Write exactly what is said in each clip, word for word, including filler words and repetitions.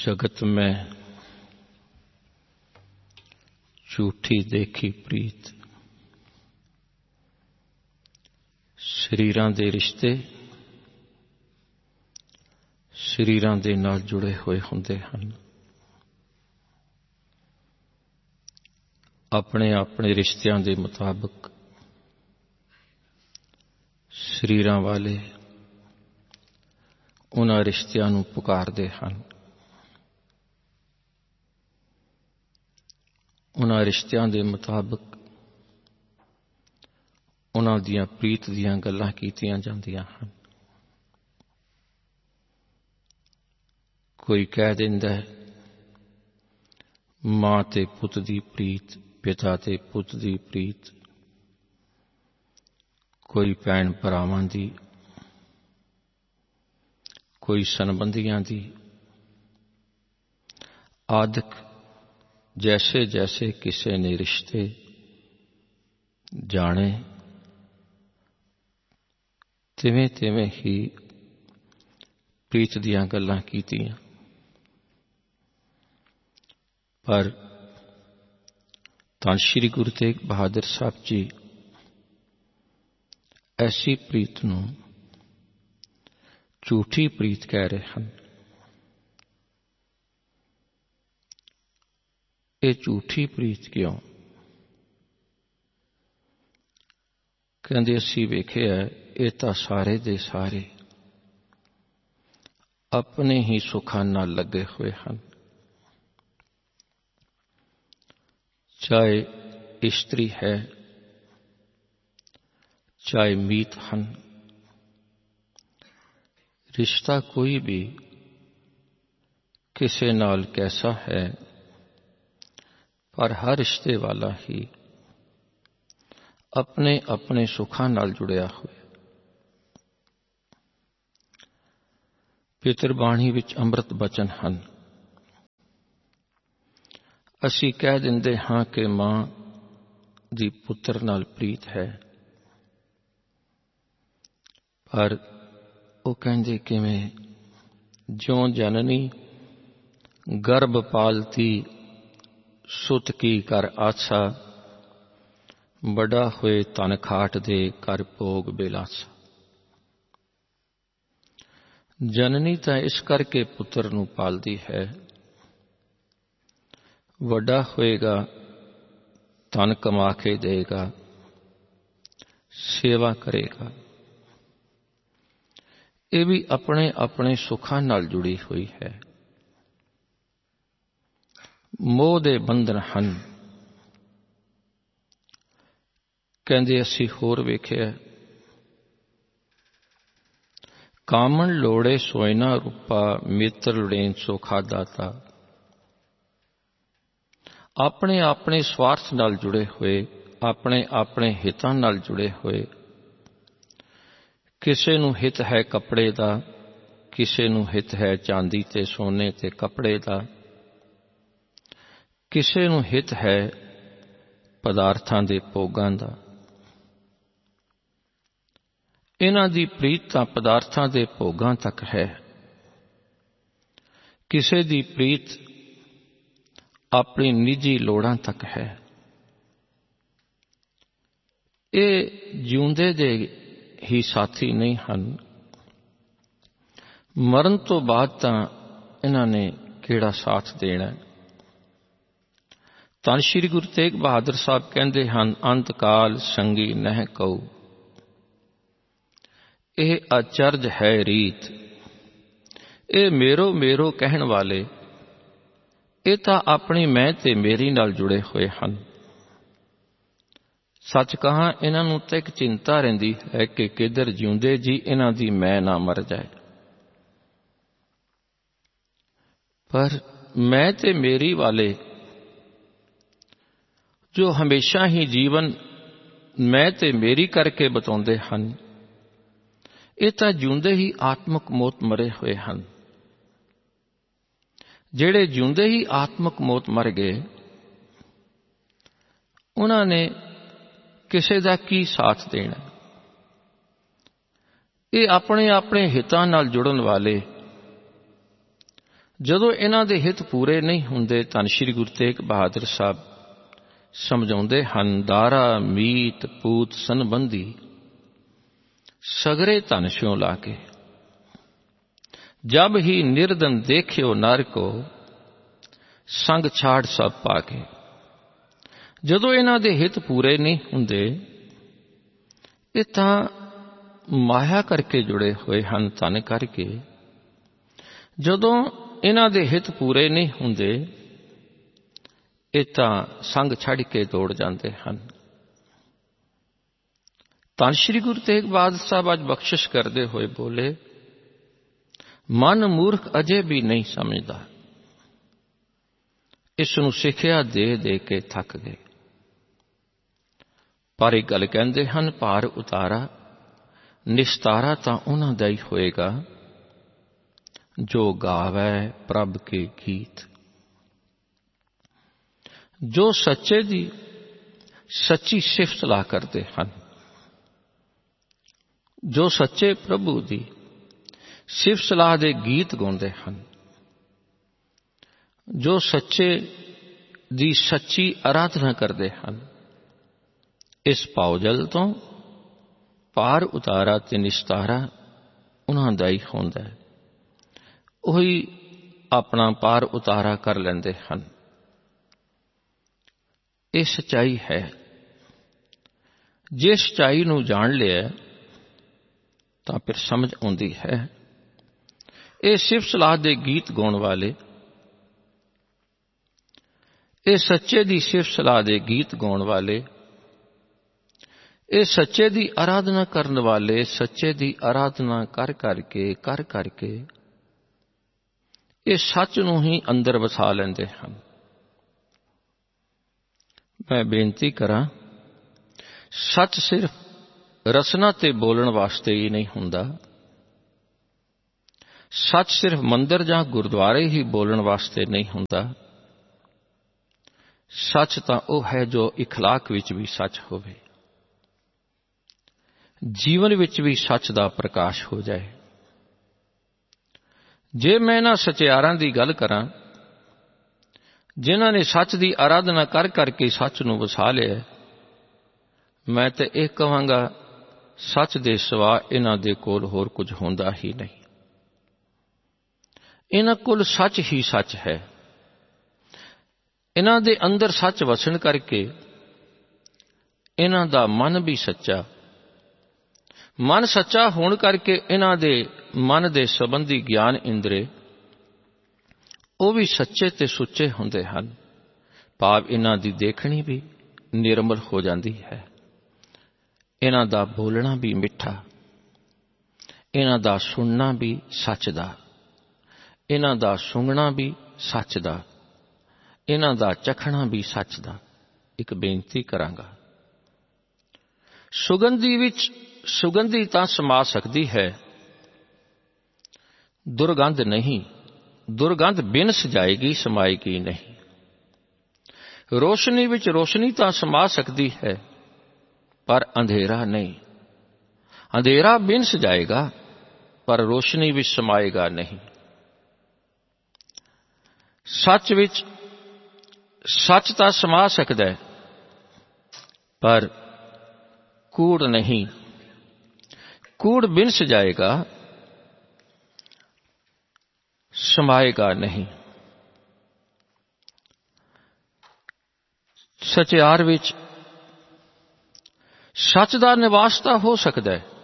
जगत में झूठी देखी प्रीत, शरीरां दे रिश्ते शरीरां दे नाल जुड़े हुए हुंदे हन। अपने अपने रिश्तियां दे मुताबिक शरीरां वाले उन्हां रिश्तियां नूं पुकारदे हन। उन्हां रिश्तियां दे मुताबिक उन्हां दियां प्रीत दियां गल्लां कीतियां जांदियां हन। कोई कह दिंदा है मां ते पुत दी प्रीत, पिता ते पुत दी प्रीत, कोई भैन भरावां दी, कोई संबंधियां दी, आदक जैसे जैसे किसी ने रिश्ते जाने तिवें तिवें ही प्रीत दियां गल्लां कीतियां। पर धन श्री गुरु तेग बहादुर साहब जी ऐसी प्रीत नूं झूठी प्रीत कह रहे हैं। ये झूठी प्रीत क्यों? कहंदे असीं वेखिआ ये तां सारे दे सारे अपने ही सुखां नाल लगे हुए हैं। चाहे स्त्री है, चाहे मीत हन, रिश्ता कोई भी किसी नाल कैसा है, पर हर रिश्ते वाला ही अपने अपने सुखां नाल जुड़िया हुआ। पितरबाणी विच अमृत बचन हन। असी कह दिंदे हाँ कि मां दी पुत्र नाल प्रीत है, पर वो कहंदे किवें ज्यों जननी गर्भ पालती सुत की कर आछा, बड़ा होए तन खाट दे कर भोग बेलासा। जननी तां इस करके पुत्र नूं पालदी है, वड्डा होएगा धन कमा के देगा, सेवा करेगा। ये भी अपने अपने सुखां नाल जुड़ी हुई है। मोह दे बंधन हन। कहंदे असीं होर वेखिआ कामन लोड़े सोयना रूपा, मित्र लोड़ें सो खादा ता। अपने अपने स्वार्थ नाल जुड़े हुए, अपने अपने हितां नाल जुड़े हुए। किसे नूं हित है कपड़े दा, किसे नूं हित है चांदी ते सोने ते कपड़े दा, किसे नूं हित है पदार्थां दे भोगां दा। इन्हां दी प्रीत तां पदार्थां दे भोगां तक है। किसे दी प्रीत अपनी निजी लोड़ां तक है। ये जिउंदे दे ही साथी नहीं हन, मरण तो बाद तां इन्हां ने किहड़ा साथ देना। धन श्री गुरु तेग बहादुर साहब कहंदे हन, अंत काल संगी नह कऊ, यह अचरज है रीत। ये मेरो मेरो कहण वाले ये तां अपनी मैं ते मेरी नाल जुड़े हुए हैं। सच कहा इन्हां नूं तां इक चिंता रहिंदी है कि किधर जिउंदे जी इन्हां दी मैं ना मर जाए। पर मैं ते मेरी वाले जो हमेशा ही जीवन मैं ते मेरी करके बताउंदे हन, ये तां जिउंदे ही आत्मक मौत मरे हुए हैं। जेड़े जिउंदे ही आत्मक मौत मर गए, उन्हां ने किसे दा की साथ देना। ये अपने अपने हितां नाल जुड़न वाले ਜਦੋਂ ਇਹਨਾਂ ਦੇ ਹਿੱਤ ਪੂਰੇ ਨਹੀਂ ਹੁੰਦੇ, ਧੰਨ ਸ਼੍ਰੀ ਗੁਰੂ ਤੇਗ ਬਹਾਦਰ ਸਾਹਿਬ ਸਮਝਾਉਂਦੇ ਹਨ, ਦਾਰਾ ਮੀਤ ਪੂਤ ਸੰਬੰਧੀ ਸਗਰੇ ਧਨ ਸਿਉ ਲਾ ਕੇ, ਜਬ ਹੀ ਨਿਰਦਨ ਦੇਖਿਓ ਨਰ ਕੋ, ਸੰਗ ਛਾੜ ਸਭ ਪਾ ਕੇ। ਜਦੋਂ ਇਹਨਾਂ ਦੇ ਹਿੱਤ ਪੂਰੇ ਨਹੀਂ ਹੁੰਦੇ, ਇਹ ਤਾਂ ਮਾਇਆ ਕਰਕੇ ਜੁੜੇ ਹੋਏ ਹਨ, ਧਨ ਕਰਕੇ। ਜਦੋਂ ਇਹਨਾਂ ਦੇ ਹਿੱਤ ਪੂਰੇ ਨਹੀਂ ਹੁੰਦੇ, ਇਹ ਤਾਂ ਸੰਗ ਛੱਡ ਕੇ ਦੌੜ ਜਾਂਦੇ ਹਨ। ਧੰਨ ਸ਼੍ਰੀ ਗੁਰੂ ਤੇਗ ਬਹਾਦਰ ਸਾਹਿਬ ਅੱਜ ਬਖਸ਼ਿਸ਼ ਕਰਦੇ ਹੋਏ ਬੋਲੇ, ਮਨ ਮੂਰਖ ਅਜੇ ਵੀ ਨਹੀਂ ਸਮਝਦਾ, ਇਸ ਨੂੰ ਸਿੱਖਿਆ ਦੇ ਦੇ ਕੇ ਥੱਕ ਗਏ। ਪਰ ਇੱਕ ਗੱਲ ਕਹਿੰਦੇ ਹਨ, ਭਾਰ ਉਤਾਰਾ ਨਿਸਤਾਰਾ ਤਾਂ ਉਹਨਾਂ ਦਾ ਹੀ ਹੋਏਗਾ, ਜੋ ਗਾਵੈ ਪ੍ਰਭ ਕੇ ਗੀਤ। ਜੋ ਸੱਚੇ ਦੀ ਸੱਚੀ ਸਿਫਤ ਸਲਾਹ ਕਰਦੇ ਹਨ, ਜੋ ਸੱਚੇ ਪ੍ਰਭੂ ਦੀ ਸਿਫਤ ਸਲਾਹ ਦੇ ਗੀਤ ਗਾਉਂਦੇ ਹਨ, ਜੋ ਸੱਚੇ ਦੀ ਸੱਚੀ ਆਰਾਧਨਾ ਕਰਦੇ ਹਨ, ਇਸ ਭਾਉਜਲ ਤੋਂ ਭਾਰ ਉਤਾਰਾ ਤੇ ਨਿਸਤਾਰਾ ਉਹਨਾਂ ਦਾ ਹੀ ਹੁੰਦਾ ਹੈ। ਉਹੀ ਆਪਣਾ ਭਾਰ ਉਤਾਰਾ ਕਰ ਲੈਂਦੇ ਹਨ। ਇਹ ਸੱਚਾਈ ਹੈ। ਜੇ ਸੱਚਾਈ ਨੂੰ ਜਾਣ ਲਿਆ ਤਾਂ ਫਿਰ ਸਮਝ ਆਉਂਦੀ ਹੈ। ਇਹ ਸਿਫਤ ਸਲਾਹ ਦੇ ਗੀਤ ਗਾਉਣ ਵਾਲੇ, ਇਹ ਸੱਚੇ ਦੀ ਸਿਫਤ ਸਲਾਹ ਦੇ ਗੀਤ ਗਾਉਣ ਵਾਲੇ, ਇਹ ਸੱਚੇ ਦੀ ਆਰਾਧਨਾ ਕਰਨ ਵਾਲੇ, ਸੱਚੇ ਦੀ ਆਰਾਧਨਾ ਕਰ ਕਰਕੇ ਕਰ ਕਰਕੇ ਇਹ ਸੱਚ ਨੂੰ ਹੀ ਅੰਦਰ ਵਸਾ ਲੈਂਦੇ ਹਨ। ਮੈਂ ਬੇਨਤੀ ਕਰਾਂ, ਸੱਚ ਸਿਰਫ ਰਸਨਾ ਤੇ ਬੋਲਣ ਵਾਸਤੇ ਹੀ ਨਹੀਂ ਹੁੰਦਾ। ਸੱਚ ਸਿਰਫ ਮੰਦਰ ਜਾਂ ਗੁਰਦੁਆਰੇ ਹੀ ਬੋਲਣ ਵਾਸਤੇ ਨਹੀਂ ਹੁੰਦਾ। ਸੱਚ ਤਾਂ ਉਹ ਹੈ ਜੋ ਇਖਲਾਕ ਵਿੱਚ ਵੀ ਸੱਚ ਹੋਵੇ, ਜੀਵਨ ਵਿੱਚ ਵੀ ਸੱਚ ਦਾ ਪ੍ਰਕਾਸ਼ ਹੋ ਜਾਏ। ਜੇ ਮੈਂ ਇਹਨਾਂ ਸਚਿਆਰਾਂ ਦੀ ਗੱਲ ਕਰਾਂ, ਜਿਨ੍ਹਾਂ ਨੇ ਸੱਚ ਦੀ ਆਰਾਧਨਾ ਕਰ ਕਰਕੇ ਸੱਚ ਨੂੰ ਵਸਾ ਲਿਆ, ਮੈਂ ਤਾਂ ਇਹ ਕਹਾਂਗਾ, ਸੱਚ ਦੇ ਸਿਵਾ ਇਹਨਾਂ ਦੇ ਕੋਲ ਹੋਰ ਕੁਝ ਹੁੰਦਾ ਹੀ ਨਹੀਂ। ਇਹਨਾਂ ਕੋਲ ਸੱਚ ਹੀ ਸੱਚ ਹੈ। ਇਹਨਾਂ ਦੇ ਅੰਦਰ ਸੱਚ ਵਸਣ ਕਰਕੇ ਇਹਨਾਂ ਦਾ ਮਨ ਵੀ ਸੱਚਾ, ਮਨ ਸੱਚਾ ਹੋਣ ਕਰਕੇ ਇਹਨਾਂ ਦੇ ਮਨ ਦੇ ਸੰਬੰਧੀ ਗਿਆਨ ਇੰਦਰੇ ਉਹ ਵੀ ਸੱਚੇ ਤੇ ਸੁੱਚੇ ਹੁੰਦੇ ਹਨ। ਭਾਵ ਇਹਨਾਂ ਦੀ ਦੇਖਣੀ ਵੀ ਨਿਰਮਲ ਹੋ ਜਾਂਦੀ ਹੈ। ਇਹਨਾਂ ਦਾ ਬੋਲਣਾ ਵੀ ਮਿੱਠਾ, ਇਹਨਾਂ ਦਾ ਸੁਣਨਾ ਵੀ ਸੱਚ ਦਾ, ਇਹਨਾਂ ਦਾ ਸੁੰਘਣਾ ਵੀ ਸੱਚ ਦਾ, ਇਹਨਾਂ ਦਾ ਚਖਣਾ ਵੀ ਸੱਚ ਦਾ। ਇੱਕ ਬੇਨਤੀ ਕਰਾਂਗਾ, ਸੁਗੰਧੀ ਵਿੱਚ ਸੁਗੰਧੀ ਤਾਂ ਸਮਾ ਸਕਦੀ ਹੈ, ਦੁਰਗੰਧ ਨਹੀਂ। ਦੁਰਗੰਧ ਬਿਨ ਸਜਾਏਗੀ, ਸਮਾਏਗੀ ਨਹੀਂ। ਰੋਸ਼ਨੀ ਵਿੱਚ ਰੋਸ਼ਨੀ ਤਾਂ ਸਮਾ ਸਕਦੀ ਹੈ, ਪਰ ਅੰਧੇਰਾ ਨਹੀਂ। ਅੰਧੇਰਾ ਬਿਨ ਸਜਾਏਗਾ, ਪਰ ਰੋਸ਼ਨੀ ਵਿੱਚ ਸਮਾਏਗਾ ਨਹੀਂ। ਸੱਚ ਵਿੱਚ ਸੱਚ ਤਾਂ ਸਮਾ ਸਕਦਾ ਹੈ, ਪਰ ਕੂੜ ਨਹੀਂ। ਕੂੜ ਬਿਨ ਸਜਾਏਗਾ, ਸਮਾਏਗਾ ਨਹੀਂ। ਸਚਿਆਰ ਵਿੱਚ ਸੱਚ ਦਾ ਨਿਵਾਸ ਤਾਂ ਹੋ ਸਕਦਾ ਹੈ,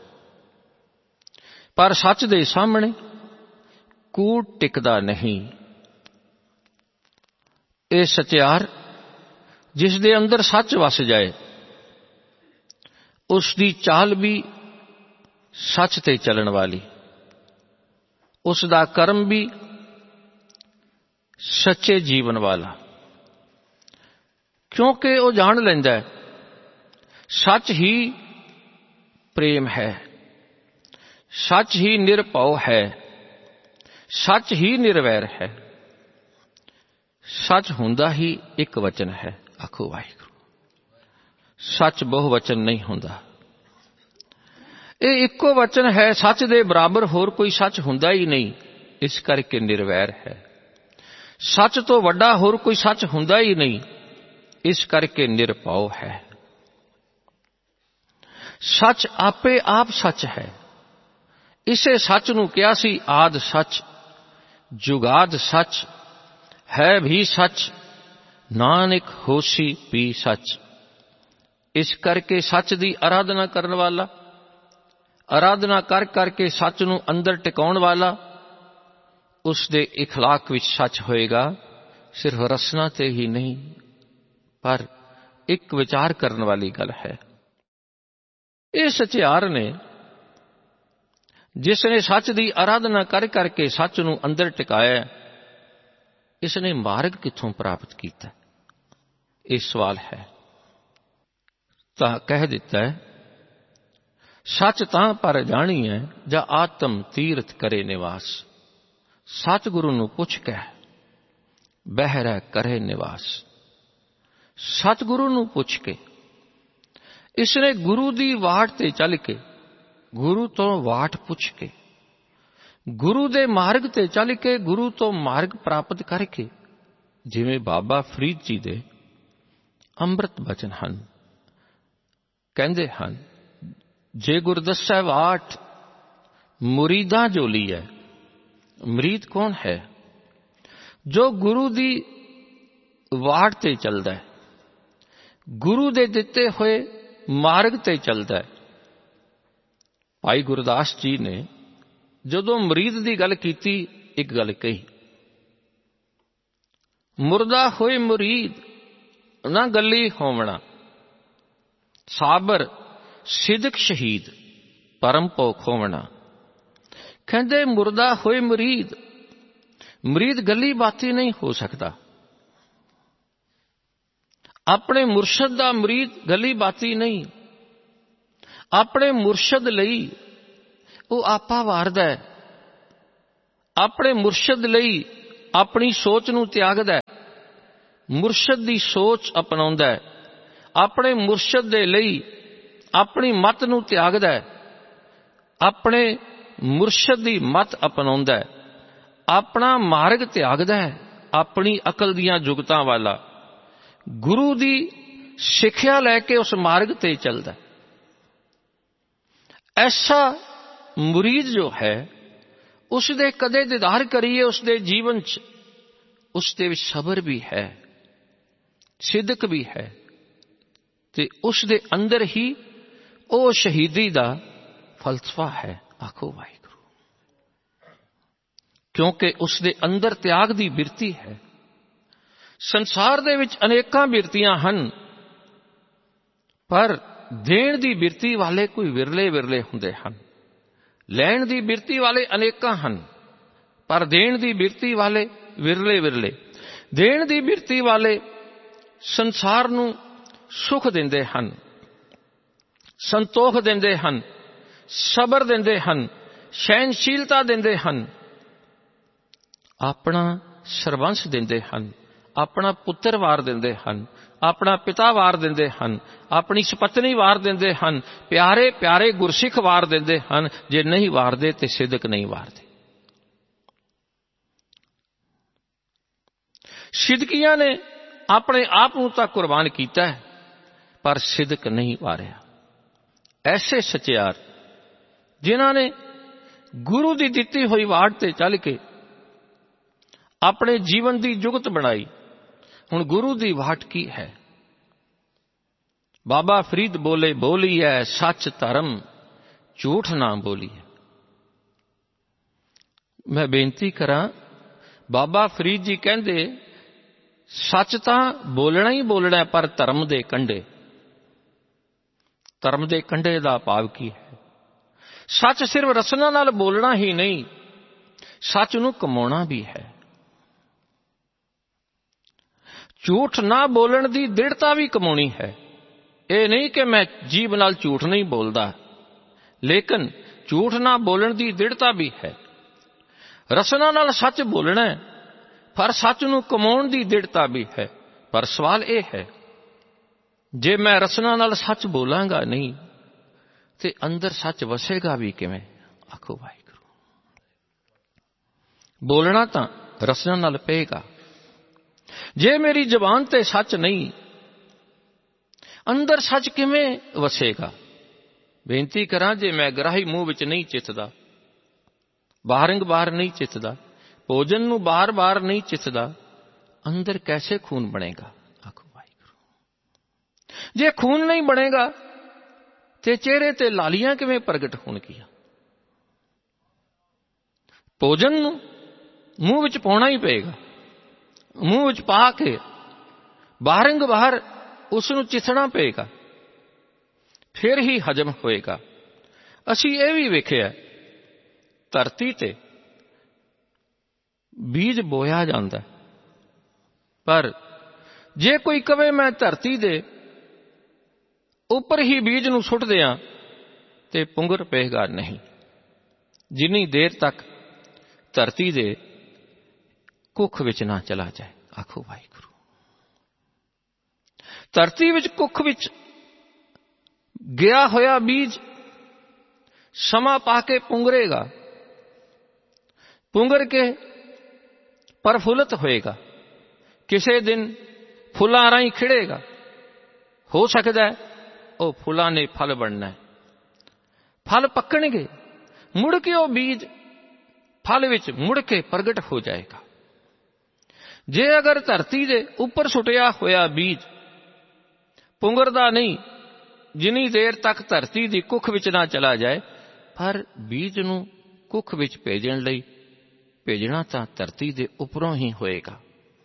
ਪਰ ਸੱਚ ਦੇ ਸਾਹਮਣੇ ਕੂੜ ਟਿਕਦਾ ਨਹੀਂ। ਇਹ ਸਚਿਆਰ ਜਿਸ ਦੇ ਅੰਦਰ ਸੱਚ ਵਸ ਜਾਏ, ਉਸ ਦੀ ਚਾਲ ਵੀ ਸੱਚ ਤੇ ਚੱਲਣ ਵਾਲੀ, ਉਸ ਦਾ ਕਰਮ ਵੀ ਸੱਚੇ ਜੀਵਨ ਵਾਲਾ। ਕਿਉਂਕਿ ਉਹ ਜਾਣ ਲੈਂਦਾ ਹੈ, ਸੱਚ ਹੀ ਪ੍ਰੇਮ ਹੈ, ਸੱਚ ਹੀ ਨਿਰਭਉ ਹੈ, ਸੱਚ ਹੀ ਨਿਰਵੈਰ ਹੈ। ਸੱਚ ਹੁੰਦਾ ਹੀ ਇੱਕ ਵਚਨ ਹੈ, ਆਖੋ ਵਾਹਿਗੁਰੂ। ਸੱਚ ਬਹੁ ਵਚਨ ਨਹੀਂ ਹੁੰਦਾ। ਇਹ ਇੱਕੋ ਵਚਨ ਹੈ, ਸੱਚ ਦੇ ਬਰਾਬਰ ਹੋਰ ਕੋਈ ਸੱਚ ਹੁੰਦਾ ਹੀ ਨਹੀਂ। ਇਸ ਕਰਕੇ ਨਿਰਵੈਰ ਹੈ। सच तो वड्डा होर कोई सच हुंदा ही नहीं, इस करके निरभउ है। सच आपे आप सच है। इसे सच नूं किया सी आद सच, जुगाद सच है भी सच, नानक होसी भी सच। इस करके सच दी आराधना करन वाला, आराधना कर करके सच नूं अंदर टिकाउण वाला, उसदे इखलाक विच सच होएगा। सिर्फ रसना ते ही नहीं, पर एक विचार करने वाली गल है। इस सचियार ने, जिसने सच दी आराधना कर करके सच नूं अंदर टिकाया, इसने मार्ग कित्थों प्राप्त किया? यह सवाल है। तां कह दिता है, सच तां पर जानी है जा आत्म तीर्थ करे निवास। सतगुरु नूं पुछ के बहरै करे निवास। सतगुरु नूं पुछ के, इसने गुरु दी वाट ते चल के, गुरु तो वाट पुछ के, गुरु दे मार्ग ते चल के, गुरु तो मार्ग प्राप्त करके, जिवें बाबा फरीद जी दे अंमृत बचन हन। कहंदे हन, जे गुर दस्सै वाट मुरीदां जो लीए। मुरीद कौन है? जो गुरु दी वाट ते चलदा है, गुरु दे दिते हुए मार्ग ते चलदा है। भाई गुरदास जी ने जदों मुरीद दी गल कीती, एक गल कही, मुरदा होए मुरीद ना गली होवना, साबर सिदक शहीद परम भो खोवना। कहंदे मुरदा होए मुरीद, मुरीद गली बाती नहीं हो सकता। अपने मुर्शद दा मुरीद गली बाती नहीं। अपने मुर्शद लई वो आपा वारदा है। अपने मुर्शद लई अपनी सोच नूं त्यागदा है, मुर्शद दी सोच अपनाउंदा है। अपने मुर्शद दे लई अपनी मत नूं त्यागदा है, अपने मुर्शद दी मत अपनाउंदा है, अपना मार्ग त्यागदा है, अपनी अकल दियां जुगतां वाला गुरु दी सिक्ख्या लैके उस मार्ग ते चलदा है। ऐसा मुरीद जो है, उसदे कदे दीदार करिए उसदे जीवन च, उसदे विच सबर भी है, सिदक भी है, ते उसदे अंदर ही ओ शहीदी दा फलसफा है। आखो वाहिगुरू। क्योंकि उसदे अंदर त्याग दी बिरती है। संसार दे विच अनेकां बिरतियां हन, पर देण दी बिरती वाले कोई विरले विरले हुंदे हन। लैण दी बिरती वाले अनेकां हन, पर देण दी बिरती वाले विरले विरले। देण दी बिरती वाले संसार नूं सुख दिंदे हन, संतोख दिंदे हन, सबर दिंदे हन, सहनशीलता दिंदे हन, अपना सरबंस दिंदे हन, अपना पुत्र वार दिंदे हन, अपना पिता वार दिंदे हन, अपनी सपत्नी वार दिंदे हन, प्यारे प्यारे गुरसिख वार दिंदे हन। जे नहीं वारदे ते सिदक नहीं वारदे। सिदकियां ने अपने आप नूं तां कुर्बान कीता है, पर सिदक नहीं वारिया। ऐसे सचियार जिन्हां ने गुरु दी दित्ती हुई वाट ते चल के अपने जीवन दी जुगत बनाई। हुण गुरु दी वाट की है? बाबा फरीद बोले, बोली है सच धर्म झूठ ना बोली है। मैं बेनती करा, बाबा फरीद जी कहंदे सच तां बोलना ही बोलना है, पर धर्म दे कंढे। धर्म दे कंढे दा भाव की है? सच सिर्फ रसना नाल बोलना ही नहीं, सच नूं कमाउणा भी है। झूठ ना बोलण दी दृढ़ता भी कमाउणी है। ये नहीं कि मैं जीभ नाल झूठ नहीं बोलदा, लेकिन झूठ ना बोलण दी दृढ़ता भी है। रसना नाल सच बोलना है, पर सच नूं कमाउण दी दृढ़ता भी है। पर सवाल यह है, जे मैं रसना नाल सच बोलांगा नहीं ते अंदर सच वसेगा भी किवें? आखो वाहिगुरू। बोलना तां रसना नाल पेगा, जे मेरी जबान ते सच नहीं, अंदर सच किवें वसेगा। बेनती करा, जे मैं ग्राही मुंह विच नहीं चितदा, बाहरंग बाहर नहीं चितदा, भोजन नूं बार बार नहीं चितदा, अंदर कैसे खून बनेगा। आखो वाहिगुरू। जे खून नहीं बनेगा ते चेहरे ते लालियां किवें प्रगट होणगियां। भोजन नूं मूँह विच पाउणा ही पेगा, मूँह विच पा के बाहरंग बाहर उस नूं चिथना पेगा, फिर ही हजम होएगा। असीं इह भी वेखिआ, धरती ते बीज बोया जांदा, पर जे कोई कवे मैं धरती दे उपर ही बीज नूं सुट दियां ते पुंगर पेगा नहीं, जिन्नी देर तक धरती दे कुख विच ना चला जाए। आखो वाहिगुरू। धरती विच कुख विच गया होया बीज समा पाके पुंगरेगा, पुंगर के प्रफुल्लित होएगा, किसी दिन फुलां राहीं खिड़ेगा। हो सकता है वह फुलां ने फल बनना है, फल पकणगे, मुड़ के वह बीज फल विच मुड़ के प्रगट हो जाएगा। जे अगर धरती दे उपर सुटिया होया बीज पुंगरदा नहीं, जिनी देर तक धरती दी कुख विच ना चला जाए, पर बीज नूं कुख विच भेजण लई भेजना तां धरती दे उपरों ही होएगा।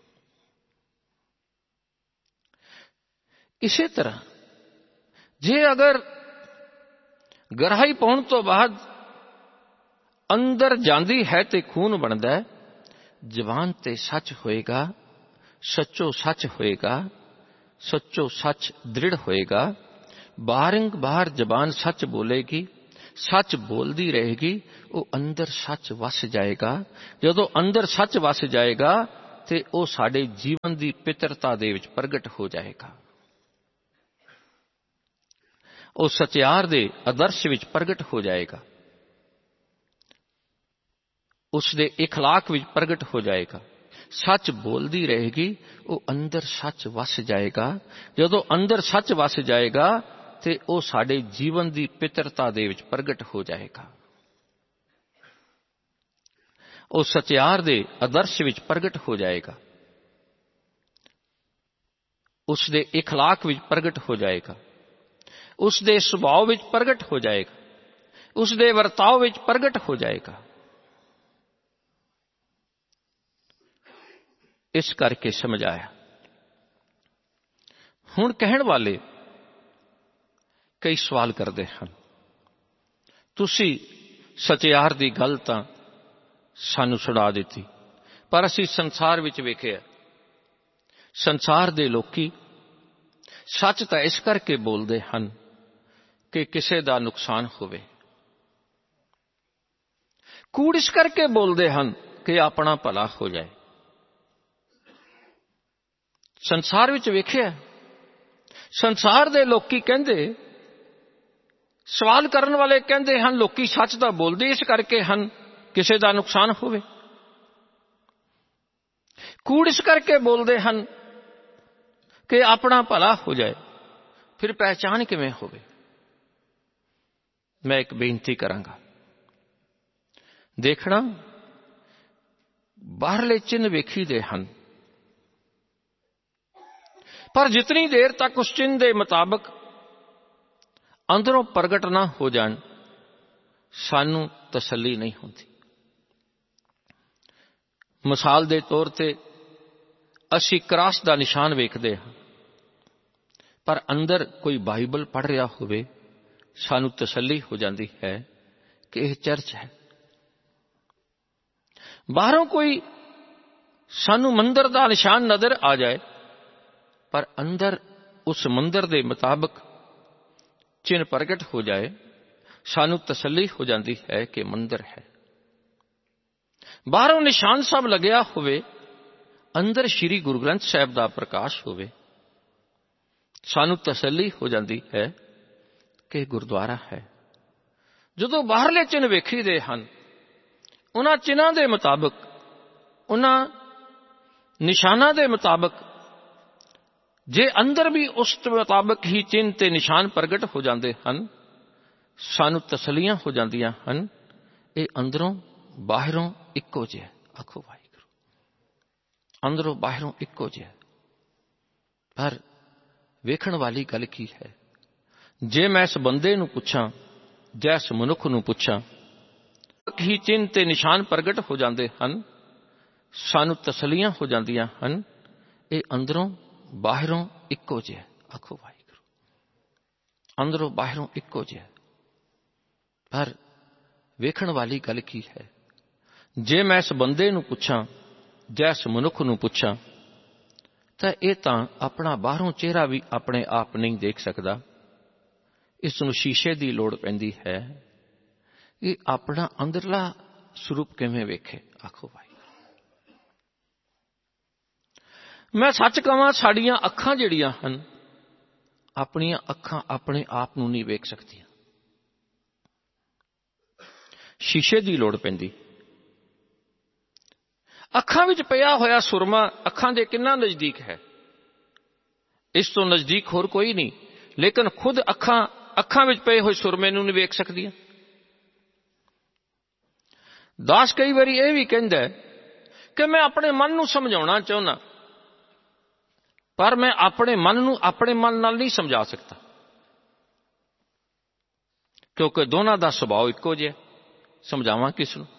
इसे तरह जे अगर गराही पाउण तो बाद अंदर जांदी है ते खून बनदा है, जबान ते सच होएगा, सच्चो सच होएगा, सच्चो सच दृढ़ होएगा। बाहरंग बाहर जबान सच बोलेगी, सच बोलदी रहेगी, वो अंदर सच वस जाएगा। जदों अंदर सच वस जाएगा ते वो साडे जीवन दी पितरता दे विच प्रगट हो जाएगा, वो सचियार दे आदर्श विच प्रगट हो जाएगा, उसदे इखलाक विच प्रगट हो जाएगा। सच बोलदी रहेगी, वो अंदर सच वस जाएगा। जदों अंदर सच वस जाएगा ते वो साडे जीवन दी पितरता दे विच प्रगट हो जाएगा, वो सचियार दे आदर्श विच प्रगट हो जाएगा, उसदे इखलाक विच प्रगट हो जाएगा, उसदे सुभाव विच प्रगट हो जाएगा, उसदे वर्ताव विच प्रगट हो जाएगा। इस करके समझाया। हुण कहण वाले कई सवाल करते हैं, तुसी सचियार दी गल तां सानू सुणा दित्ती, पर असीं संसार विच वेखिआ, संसार दे लोकी सच तां इस करके बोलदे हन कि किसे दा नुकसान होवे, कूड़ इस करके बोलदे हन कि अपना भला हो जाए। संसार विच वेखिआ, संसार दे लोकी कहंदे, सवाल करन वाले कहंदे हन लोकी सच तां बोलदे इस करके हन किसे दा नुकसान होवे, कूड़ इस करके बोलदे हन कि अपना भला हो जाए। फिर पहचान किवें होवे? मैं एक बेनती करांगा, देखना बाहरले चिन्ह वेखी दे हन, पर जितनी देर तक उस चिन्ह के मुताबिक अंदरों प्रगट ना हो जान, सानू तसल्ली नहीं होती। मिसाल के तौर पर असी क्रॉस का निशान वेखते हाँ, पर अंदर कोई बाइबल पढ़ रहा होवे, सानू तसल्ली हो जाती है कि यह चर्च है। बाहरों कोई सानू मंदिर का निशान नजर आ जाए, पर अंदर उस मंदिर के मुताबिक चिन्ह प्रगट हो जाए, सानू तसल्ली हो जाती है कि मंदिर है। बाहरों निशान सब लग्या होवे, अंदर श्री गुरु ग्रंथ साहिब का प्रकाश होवे, सानू तसल्ली हो जाती है कि गुरुद्वारा है। जदों बाहरले चिन्ह वेखीदे हन, उन्हां चिन्हां दे मुताबिक, उन्हां ਨਿਸ਼ਾਨਾਂ ਦੇ ਮੁਤਾਬਕ ਜੇ ਅੰਦਰ ਵੀ ਉਸ ਮੁਤਾਬਕ ਹੀ ਚਿੰਨ੍ਹ ਤੇ ਨਿਸ਼ਾਨ ਪ੍ਰਗਟ ਹੋ ਜਾਂਦੇ ਹਨ, ਸਾਨੂੰ ਤਸੱਲੀਆਂ ਹੋ ਜਾਂਦੀਆਂ ਹਨ। ਇਹ ਅੰਦਰੋਂ ਬਾਹਰੋਂ ਇੱਕੋ ਜਿਹਾ। ਆਖੋ ਵਾਹਿਗੁਰੂ। ਅੰਦਰੋਂ ਬਾਹਰੋਂ ਇੱਕੋ ਜਿਹਾ। ਪਰ ਵੇਖਣ ਵਾਲੀ ਗੱਲ ਕੀ ਹੈ? ਜੇ ਮੈਂ ਇਸ ਬੰਦੇ ਨੂੰ ਪੁੱਛਾਂ ਜਾਂ ਇਸ ਮਨੁੱਖ ਨੂੰ ਪੁੱਛਾਂ, ਹੀ ਚਿੰਨ੍ਹ ਤੇ ਨਿਸ਼ਾਨ ਪ੍ਰਗਟ ਹੋ ਜਾਂਦੇ ਹਨ, ਸਾਨੂੰ ਤਸੱਲੀਆਂ ਹੋ ਜਾਂਦੀਆਂ ਹਨ। ਇਹ ਅੰਦਰੋਂ ਬਾਹਰੋਂ ਇੱਕੋ ਜਿਹਾ। ਆਖੋ ਵਾਹਿਗੁਰੂ। ਅੰਦਰੋਂ ਬਾਹਰੋਂ ਇੱਕੋ ਜਿਹਾ। ਪਰ ਵੇਖਣ ਵਾਲੀ ਗੱਲ ਕੀ ਹੈ? ਜੇ ਮੈਂ ਇਸ ਬੰਦੇ ਨੂੰ ਪੁੱਛਾਂ ਜਾਂ ਇਸ ਮਨੁੱਖ ਨੂੰ ਪੁੱਛਾਂ, ਤਾਂ ਇਹ ਤਾਂ ਆਪਣਾ ਬਾਹਰੋਂ ਚਿਹਰਾ ਵੀ ਆਪਣੇ ਆਪ ਨਹੀਂ ਦੇਖ ਸਕਦਾ। ਇਸ ਨੂੰ ਸ਼ੀਸ਼ੇ ਦੀ ਲੋੜ ਪੈਂਦੀ ਹੈ। ਇਹ ਆਪਣਾ ਅੰਦਰਲਾ ਸਰੂਪ ਕਿਵੇਂ ਵੇਖੇ? ਆਖੋ ਭਾਈ। ਮੈਂ ਸੱਚ ਕਹਾਂ, ਸਾਡੀਆਂ ਅੱਖਾਂ ਜਿਹੜੀਆਂ ਹਨ, ਆਪਣੀਆਂ ਅੱਖਾਂ ਆਪਣੇ ਆਪ ਨੂੰ ਨਹੀਂ ਵੇਖ ਸਕਦੀਆਂ। ਸ਼ੀਸ਼ੇ ਦੀ ਲੋੜ ਪੈਂਦੀ। ਅੱਖਾਂ ਵਿੱਚ ਪਿਆ ਹੋਇਆ ਸੁਰਮਾ ਅੱਖਾਂ ਦੇ ਕਿੰਨਾ ਨਜ਼ਦੀਕ ਹੈ? ਇਸ ਤੋਂ ਨਜ਼ਦੀਕ ਹੋਰ ਕੋਈ ਨਹੀਂ। ਲੇਕਿਨ ਖੁਦ ਅੱਖਾਂ ਅੱਖਾਂ ਵਿੱਚ ਪਏ ਹੋਏ ਸੁਰਮੇ ਨੂੰ ਨਹੀਂ ਵੇਖ ਸਕਦੀਆਂ। ਦਾਸ ਕਈ ਵਾਰੀ ਇਹ ਵੀ ਕਹਿੰਦਾ ਕਿ ਮੈਂ ਆਪਣੇ ਮਨ ਨੂੰ ਸਮਝਾਉਣਾ ਚਾਹੁੰਦਾ, ਪਰ ਮੈਂ ਆਪਣੇ ਮਨ ਨੂੰ ਆਪਣੇ ਮਨ ਨਾਲ ਨਹੀਂ ਸਮਝਾ ਸਕਦਾ, ਕਿਉਂਕਿ ਦੋਨਾਂ ਦਾ ਸੁਭਾਅ ਇੱਕੋ ਜਿਹਾ। ਸਮਝਾਵਾਂ ਕਿਸ ਨੂੰ?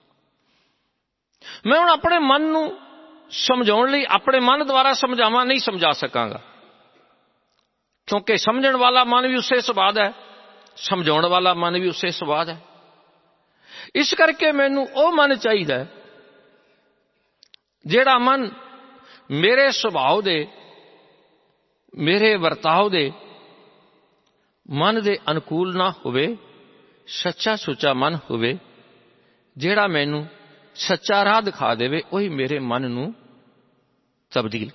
ਮੈਂ ਹੁਣ ਆਪਣੇ ਮਨ ਨੂੰ ਸਮਝਾਉਣ ਲਈ ਆਪਣੇ ਮਨ ਦੁਆਰਾ ਸਮਝਾਵਾਂ, ਨਹੀਂ ਸਮਝਾ ਸਕਾਂਗਾ, ਕਿਉਂਕਿ ਸਮਝਣ ਵਾਲਾ ਮਨ ਵੀ ਉਸੇ ਸੁਭਾਅ ਦਾ ਹੈ, ਸਮਝਾਉਣ ਵਾਲਾ ਮਨ ਵੀ ਉਸੇ ਸੁਭਾਅ ਦਾ ਹੈ। ਇਸ ਕਰਕੇ ਮੈਨੂੰ ਉਹ ਮਨ ਚਾਹੀਦਾ ਜਿਹੜਾ ਮਨ ਮੇਰੇ ਸੁਭਾਅ ਦੇ, ਮੇਰੇ ਵਰਤਾਓ ਦੇ ਮਨ ਦੇ ਅਨੁਕੂਲ ਨਾ ਹੋਵੇ। ਸੱਚਾ ਸੁੱਚਾ ਮਨ ਹੋਵੇ, ਜਿਹੜਾ ਮੈਨੂੰ ਸੱਚਾ ਰਾਹ ਦਿਖਾ ਦੇਵੇ। ਉਹੀ ਮੇਰੇ ਮਨ ਨੂੰ ਤਬਦੀਲ